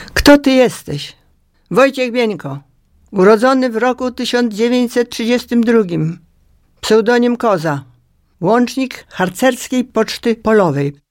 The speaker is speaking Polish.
Kto ty jesteś? Wojciech Bieńko, urodzony w roku 1932, pseudonim Koza, łącznik harcerskiej poczty polowej.